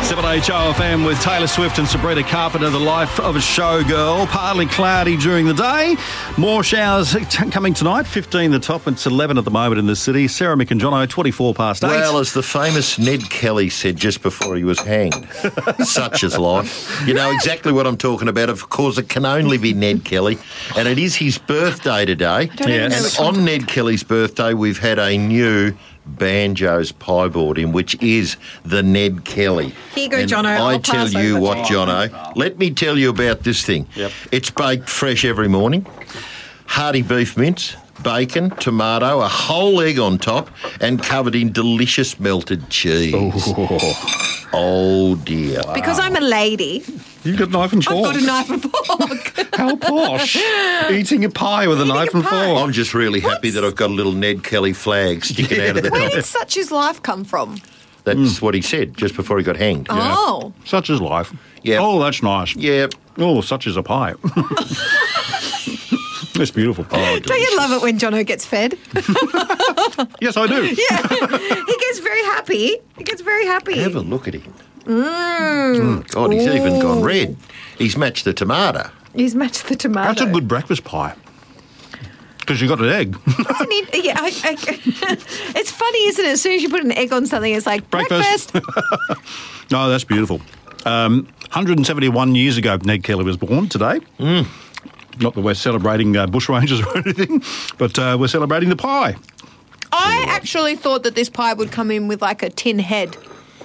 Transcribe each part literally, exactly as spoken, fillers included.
seven H O F M with Taylor Swift and Sabrina Carpenter, the life of a showgirl. Partly cloudy during the day. More showers t- coming tonight. fifteen the top. It's eleven at the moment in the city. Sarah, Mick and Jono, twenty-four past eight. Well, as the famous Ned Kelly said just before he was hanged, such is life. You know exactly what I'm talking about. Of course, it can only be Ned Kelly. And it is his birthday today. Yes. And on Ned Kelly's birthday, we've had a new Banjo's pie board in, which is the Ned Kelly. Here you go, and Jono. I I'll tell pass you over what, to you. Jono, let me tell you about this thing. Yep. It's baked fresh every morning. Hearty beef mince, bacon, tomato, a whole egg on top, and covered in delicious melted cheese. Oh, Oh, dear. Because I'm a lady, you've got knife and I've fork. got a knife and fork. How posh. Eating a pie with a knife a and pie. fork. I'm just really happy that I've got a little Ned Kelly flag sticking out of the Where top. did such his life come from? That's what he said just before he got hanged. Oh. Such is life. Yeah. Oh, that's nice. Yeah. Oh, such is a pie. It's beautiful. Oh, Don't you love it when Jono gets fed? Yes, I do. Yeah. He gets very happy. He gets very happy. Have a look at him. Mm. God, he's even gone red. He's matched the tomato. He's matched the tomato. That's a good breakfast pie. Because you got an egg. That's an in- yeah, I, I, it's funny, isn't it? As soon as you put an egg on something, it's like breakfast. Breakfast. No, that's beautiful. Um, one hundred seventy-one years ago, Ned Kelly was born today. Mm. Not that we're celebrating uh, bushrangers or anything, but uh, we're celebrating the pie. I actually thought that this pie would come in with like a tin head.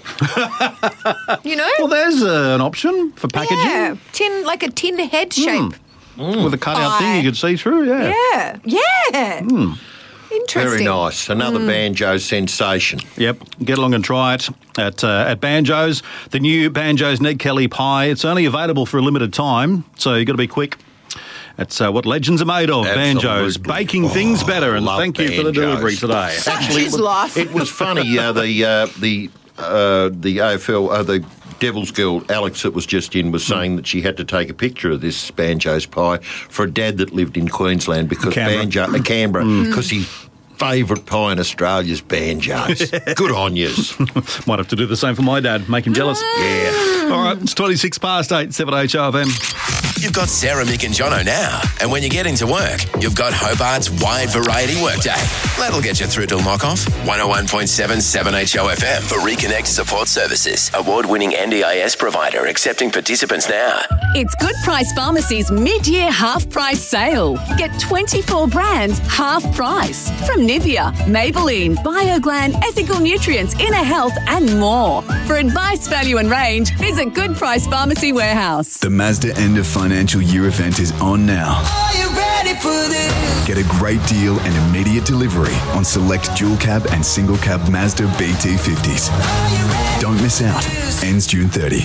You know? Well, there's uh, an option for packaging. Yeah, tin like a tin head shape. With a cutout Pie. thing you could see through, yeah. Yeah, yeah. Interesting. Very nice. Another Banjo sensation. Yep, get along and try it at uh, at Banjo's. The new Banjo's Ned Kelly pie. It's only available for a limited time, so you've got to be quick. That's uh, what legends are made of, Absolutely. Banjo's. Baking things better, and love thank you for the Banjo's. delivery today. Such Actually, is it was, life. it was funny. Uh, the uh, the uh, the A F L, uh, the Devil's girl Alex that was just in was saying that she had to take a picture of this Banjo's pie for a dad that lived in Queensland because Canberra. Banjo, uh, Canberra, because his favourite pie in Australia is Banjo's. Good on yous. Might have to do the same for my dad, make him jealous. Yeah. All right, it's twenty-six past eight, seven H O F M. You've got Sarah, Mick and Jono now. And when you get into work, you've got Hobart's wide variety workday. That'll get you through till knock-off. one oh one point seven seven H O F M for Reconnect Support Services. Award-winning N D I S provider accepting participants now. It's Good Price Pharmacy's mid-year half-price sale. Get twenty-four brands half price. From Nivea, Maybelline, BioGlan, Ethical Nutrients, Inner Health and more. For advice, value and range, visit Good Price Pharmacy Warehouse. The Mazda end of financial year event is on now. Are you ready for this? Get a great deal and immediate delivery on select dual cab and single cab Mazda B T fifties. Don't miss out. Ends June thirtieth.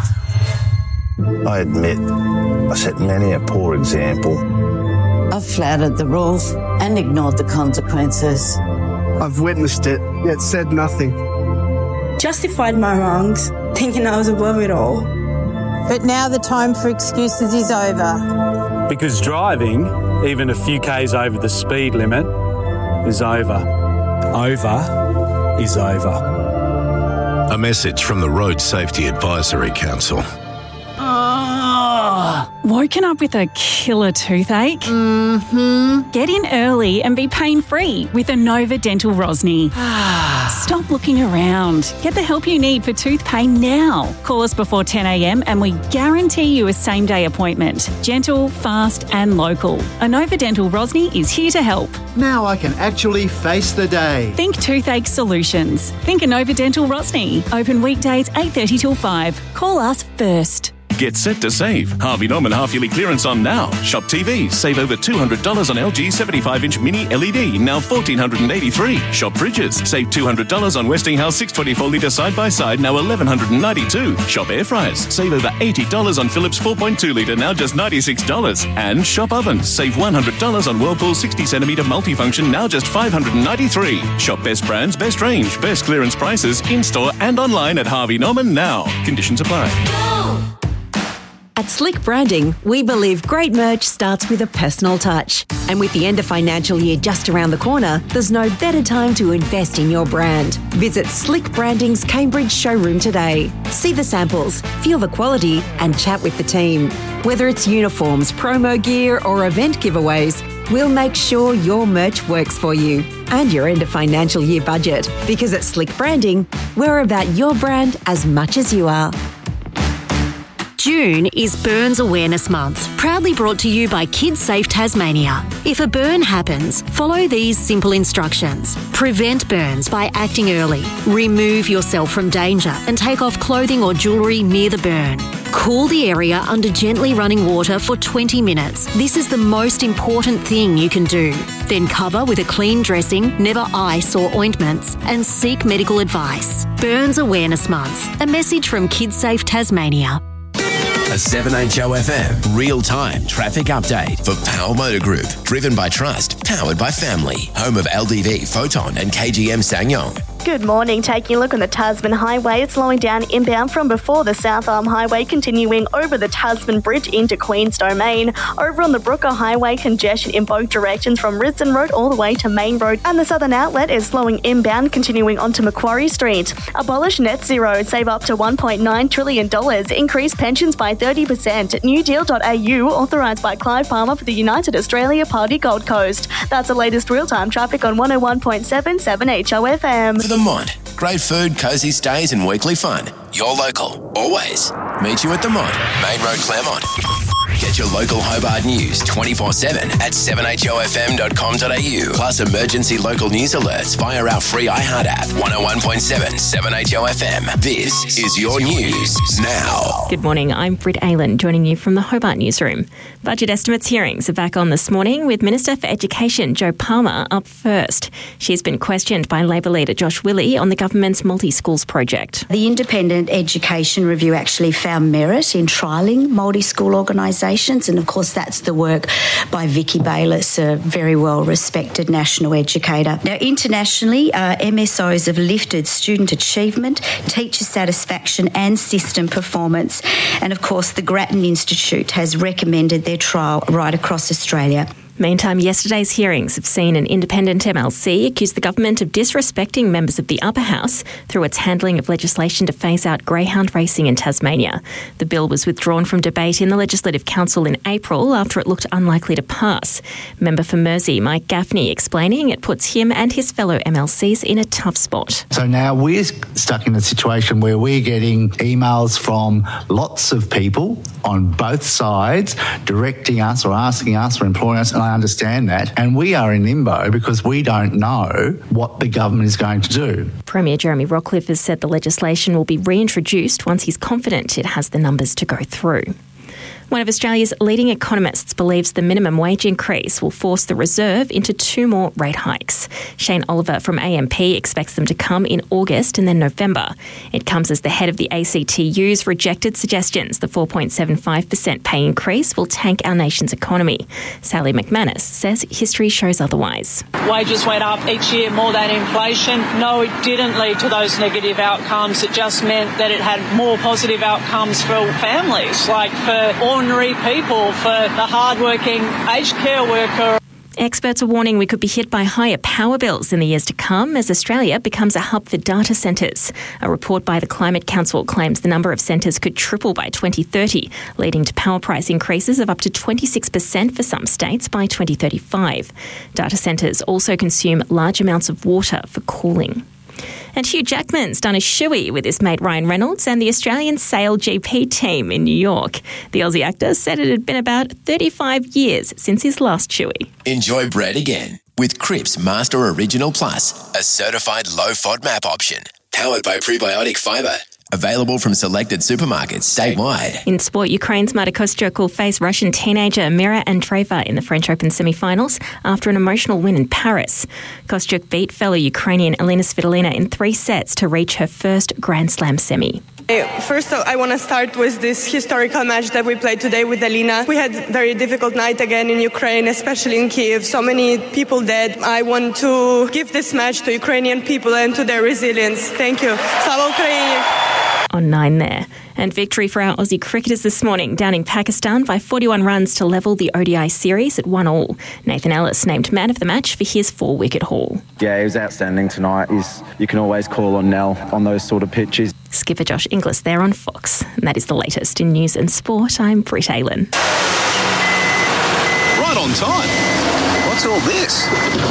I admit, I set many a poor example. I've flouted the rules and ignored the consequences. I've witnessed it, yet said nothing. Justified my wrongs, thinking I was above it all. But now the time for excuses is over. Because driving, even a few k's over the speed limit, is over. Over is over. A message from the Road Safety Advisory Council. Woken up with a killer toothache? Mm-hmm. Get in early and be pain-free with Anova Dental Rosny. Stop looking around. Get the help you need for tooth pain now. Call us before ten a.m. and we guarantee you a same-day appointment. Gentle, fast and local. Anova Dental Rosny is here to help. Now I can actually face the day. Think Toothache Solutions. Think Anova Dental Rosny. Open weekdays eight thirty till five. Call us first. Get set to save. Harvey Norman half-yearly clearance on now. Shop T Vs. Save over two hundred dollars on L G seventy-five inch mini L E D, now one thousand four hundred eighty-three dollars. Shop fridges. Save two hundred dollars on Westinghouse six twenty-four litre side-by-side, now one thousand one hundred ninety-two dollars. Shop air fryers. Save over eighty dollars on Philips four point two litre, now just ninety-six dollars. And shop ovens. Save one hundred dollars on Whirlpool sixty centimetre multifunction, now just five hundred ninety-three dollars. Shop best brands, best range, best clearance prices, in-store and online at Harvey Norman now. Conditions apply. At Slick Branding, we believe great merch starts with a personal touch. And with the end of financial year just around the corner, there's no better time to invest in your brand. Visit Slick Branding's Cambridge showroom today. See the samples, feel the quality, and chat with the team. Whether it's uniforms, promo gear, or event giveaways, we'll make sure your merch works for you and your end of financial year budget. Because at Slick Branding, we're about your brand as much as you are. June is Burns Awareness Month, proudly brought to you by Kids Safe Tasmania. If a burn happens, follow these simple instructions. Prevent burns by acting early. Remove yourself from danger and take off clothing or jewellery near the burn. Cool the area under gently running water for twenty minutes. This is the most important thing you can do. Then cover with a clean dressing, never ice or ointments, and seek medical advice. Burns Awareness Month. A message from Kids Safe Tasmania. A seven H O F M real-time traffic update for Powell Motor Group. Driven by trust, powered by family. Home of L D V, Photon and K G M Ssangyong. Good morning. Taking a look on the Tasman Highway, it's slowing down inbound from before the South Arm Highway, continuing over the Tasman Bridge into Queen's Domain. Over on the Brooker Highway, congestion in both directions from Risdon Road all the way to Main Road. And the Southern Outlet is slowing inbound, continuing onto Macquarie Street. Abolish net zero. Save up to one point nine trillion dollars. Increase pensions by thirty percent. new deal dot a u, authorised by Clyde Palmer for the United Australia Party Gold Coast. That's the latest real-time traffic on one oh one point seven seven H O F M. The Mont. Great food, cosy stays and weekly fun. You're local, always. Meet you at the Mont, Main Road, Claremont. Get your local Hobart news twenty-four seven at seven h o f m dot com dot a u. Plus emergency local news alerts via our free iHeart app. one oh one point seven, seven H O F M. This is your news now. Good morning, I'm Britt Aylan, joining you from the Hobart newsroom. Budget estimates hearings are back on this morning with Minister for Education Jo Palmer up first. She's been questioned by Labor leader Josh Willey on the government's multi-schools project. The independent education review actually found merit in trialling multi-school organisations. And of course, that's the work by Vicky Bayliss, a very well-respected national educator. Now, internationally, uh, M S Os have lifted student achievement, teacher satisfaction and system performance. And of course, the Grattan Institute has recommended their trial right across Australia. Meantime, yesterday's hearings have seen an independent M L C accuse the government of disrespecting members of the upper house through its handling of legislation to phase out greyhound racing in Tasmania. The bill was withdrawn from debate in the Legislative Council in April after it looked unlikely to pass. Member for Mersey, Mike Gaffney, explaining it puts him and his fellow M L Cs in a tough spot. So now we're stuck in a situation where we're getting emails from lots of people on both sides directing us or asking us or imploring us, and I understand that, and we are in limbo because we don't know what the government is going to do. Premier Jeremy Rockliff has said the legislation will be reintroduced once he's confident it has the numbers to go through. One of Australia's leading economists believes the minimum wage increase will force the Reserve into two more rate hikes. Shane Oliver from A M P expects them to come in August and then November. It comes as the head of the A C T U's rejected suggestions the four point seven five percent pay increase will tank our nation's economy. Sally McManus says history shows otherwise. Wages went up each year more than inflation. No, it didn't lead to those negative outcomes. It just meant that it had more positive outcomes for families, like for all ordinary people, for the hard-working aged care worker. Experts are warning we could be hit by higher power bills in the years to come as Australia becomes a hub for data centres. A report by the Climate Council claims the number of centres could triple by twenty thirty, leading to power price increases of up to twenty-six percent for some states by twenty thirty-five. Data centres also consume large amounts of water for cooling. And Hugh Jackman's done a shoey with his mate Ryan Reynolds and the Australian Sail G P team in New York. The Aussie actor said it had been about thirty-five years since his last shoey. Enjoy bread again with Cripps Master Original Plus, a certified low FODMAP option, powered by prebiotic fibre. Available from selected supermarkets statewide. In sport, Ukraine's Marta Kostyuk will face Russian teenager Mira Andreeva in the French Open semi-finals after an emotional win in Paris. Kostyuk beat fellow Ukrainian Elena Svitolina in three sets to reach her first Grand Slam semi. First, I want to start with this historical match that we played today with Alina. We had a very difficult night again in Ukraine, especially in Kyiv. So many people dead. I want to give this match to Ukrainian people and to their resilience. Thank you. Slava Ukraini! on nine there. And victory for our Aussie cricketers this morning, downing Pakistan by forty-one runs to level the O D I series at one all. Nathan Ellis named man of the match for his four-wicket haul. Yeah, he was outstanding tonight. He's, you can always call on Nell on those sort of pitches. Skipper Josh Inglis there on Fox. And that is the latest in news and sport. I'm Britt Aylen. Right on time. What's all this?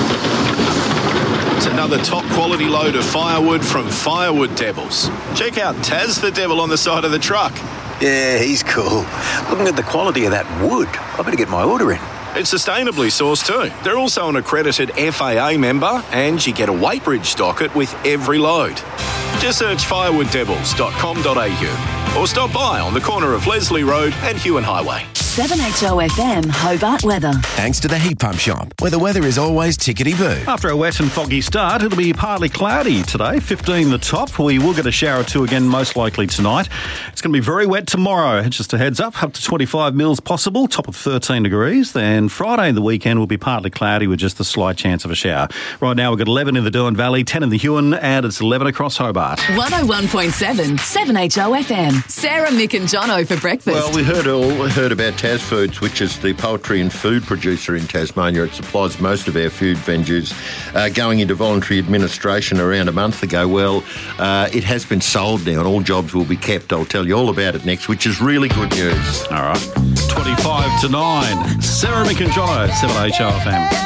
It's another top-quality load of firewood from Firewood Devils. Check out Taz the Devil on the side of the truck. Yeah, he's cool. Looking at the quality of that wood, I better get my order in. It's sustainably sourced too. They're also an accredited F A A member, and you get a weight-bridge docket with every load. Just search firewood devils dot com dot a u or stop by on the corner of Leslie Road and Hewan Highway. seven H O F M Hobart weather. Thanks to the Heat Pump Shop, where the weather is always tickety-boo. After a wet and foggy start, it'll be partly cloudy today, fifteen the top. We will get a shower or two again, most likely tonight. It's going to be very wet tomorrow. Just a heads up, up to twenty-five mils possible, top of thirteen degrees. Then Friday and the weekend will be partly cloudy with just a slight chance of a shower. Right now we've got eleven in the Derwent Valley, ten in the Hewan, and it's eleven across Hobart. one oh one point seven, seven H O F M. Sarah, Mick and Jono for breakfast. Well, we heard all heard about Tas Foods, which is the poultry and food producer in Tasmania. It supplies most of our food venues, uh, going into voluntary administration around a month ago. Well, uh, it has been sold now and all jobs will be kept. I'll tell you all about it next, which is really good news. All right. twenty-five to nine. Sarah, Mick and Jono, seven H O F M.